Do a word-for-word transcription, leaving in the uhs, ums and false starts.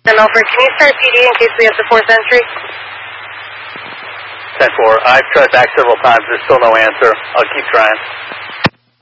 ten over, can you start P D in case we have the fourth entry? ten four, I've tried back several times, there's still no answer. I'll keep trying.